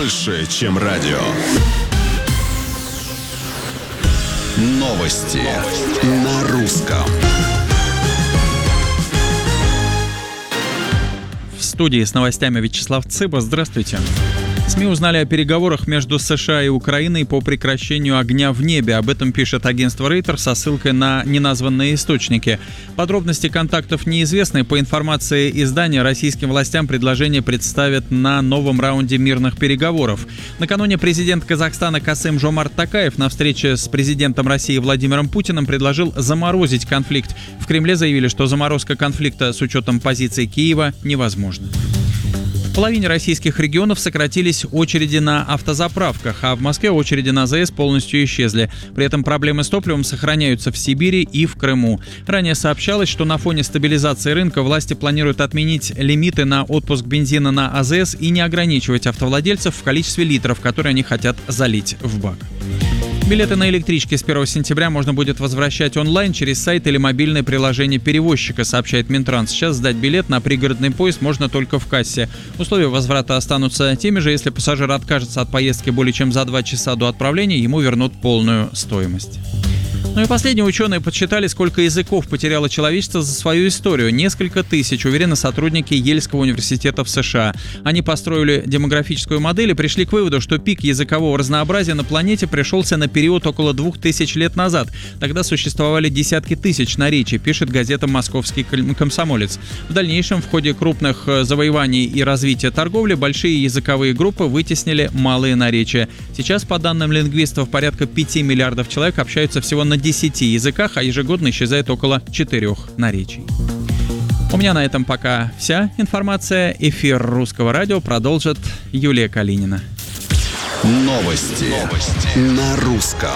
больше, чем радио. Новости на русском. В студии с новостями Вячеслав Цыба. Здравствуйте. СМИ узнали о переговорах между США и Украиной по прекращению огня в небе. Об этом пишет агентство Reuters со ссылкой на неназванные источники. Подробности контактов неизвестны. По информации издания, российским властям предложение представят на новом раунде мирных переговоров. Накануне президент Казахстана Касым-Жомарт Токаев на встрече с президентом России Владимиром Путиным предложил заморозить конфликт. В Кремле заявили, что заморозка конфликта с учетом позиции Киева невозможна. В половине российских регионов сократились очереди на автозаправках, а в Москве очереди на АЗС полностью исчезли. При этом проблемы с топливом сохраняются в Сибири и в Крыму. Ранее сообщалось, что на фоне стабилизации рынка власти планируют отменить лимиты на отпуск бензина на АЗС и не ограничивать автовладельцев в количестве литров, которые они хотят залить в бак. Билеты на электрички с 1 сентября можно будет возвращать онлайн через сайт или мобильное приложение перевозчика, сообщает Минтранс. Сейчас сдать билет на пригородный поезд можно только в кассе. Условия возврата останутся теми же. Если пассажир откажется от поездки более чем за 2 часа до отправления, ему вернут полную стоимость. Ну и последние ученые подсчитали, сколько языков потеряло человечество за свою историю. Несколько тысяч, уверены сотрудники Ельского университета в США. Они построили демографическую модель и пришли к выводу, что пик языкового разнообразия на планете пришелся на период около 2000 лет назад. Тогда существовали десятки тысяч наречий, пишет газета «Московский комсомолец». В дальнейшем, в ходе крупных завоеваний и развития торговли, большие языковые группы вытеснили малые наречия. Сейчас, по данным лингвистов, порядка 5 миллиардов человек общаются всего на 10 языках, а ежегодно исчезает около 4 наречий. У меня на этом пока вся информация. Эфир Русского радио продолжит Юлия Калинина. Новости на русском.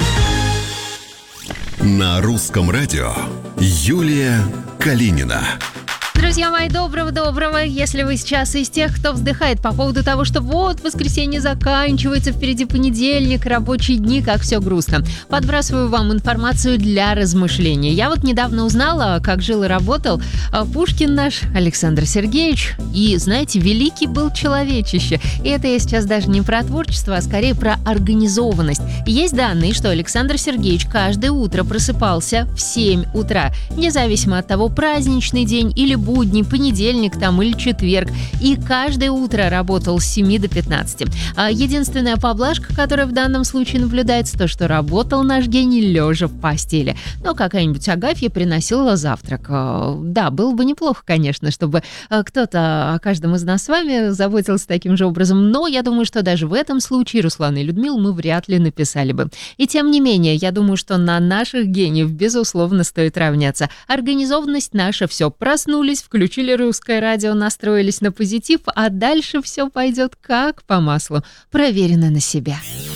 На русском радио Юлия Калинина. Друзья мои, доброго. Если вы сейчас из тех, кто вздыхает по поводу того, что вот воскресенье заканчивается, впереди понедельник, рабочие дни, как все грустно. Подбрасываю вам информацию для размышления. Я вот недавно узнала, как жил и работал Пушкин наш Александр Сергеевич. И, знаете, великий был человечище. И это я сейчас даже не про творчество, а скорее про организованность. Есть данные, что Александр Сергеевич каждое утро просыпался в 7 утра, независимо от того, праздничный день или будни, понедельник там или четверг. И каждое утро работал с 7 до 15. Единственная поблажка, которая в данном случае наблюдается, то, что работал наш гений лежа в постели. Но какая-нибудь Агафья приносила завтрак. Да, было бы неплохо, конечно, чтобы кто-то о каждом из нас с вами заботился таким же образом. Но я думаю, что даже в этом случае Руслана и Людмилу мы вряд ли написали бы. И тем не менее, я думаю, что на наших гениев, безусловно, стоит равняться. Организованность наша, все, проснулись, включили Русское радио, настроились на позитив, а дальше все пойдет как по маслу. Проверено на себя.